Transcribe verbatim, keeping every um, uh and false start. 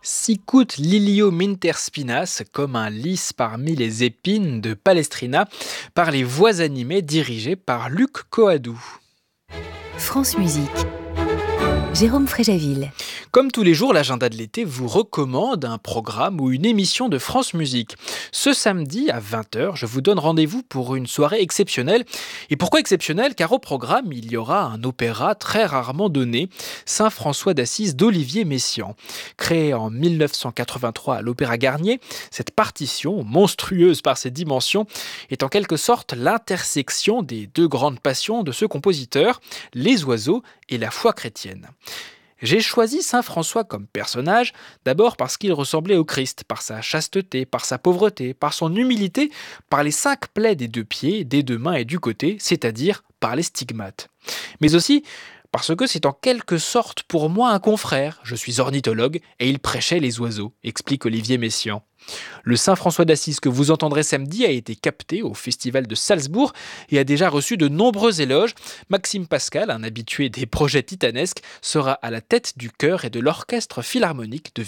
Sicut lilio minterspinas, comme un lys parmi les épines de Palestrina, par les voix animées dirigées par Luc Coadou. France Musique. Jérôme Fréjaville. Comme tous les jours, l'agenda de l'été vous recommande un programme ou une émission de France Musique. Ce samedi à vingt heures, je vous donne rendez-vous pour une soirée exceptionnelle. Et pourquoi exceptionnelle ? Car au programme, il y aura un opéra très rarement donné, Saint-François d'Assise d'Olivier Messiaen. Créé en mille neuf cent quatre-vingt-trois à l'Opéra Garnier, cette partition, monstrueuse par ses dimensions, est en quelque sorte l'intersection des deux grandes passions de ce compositeur, les oiseaux et la foi chrétienne. J'ai choisi Saint François comme personnage, d'abord parce qu'il ressemblait au Christ, par sa chasteté, par sa pauvreté, par son humilité, par les cinq plaies des deux pieds, des deux mains et du côté, c'est-à-dire par les stigmates. Mais aussi parce que c'est en quelque sorte pour moi un confrère, je suis ornithologue et il prêchait les oiseaux, explique Olivier Messiaen. Le Saint François d'Assise que vous entendrez samedi a été capté au Festival de Salzbourg et a déjà reçu de nombreux éloges. Maxime Pascal, un habitué des projets titanesques, sera à la tête du chœur et de l'orchestre philharmonique de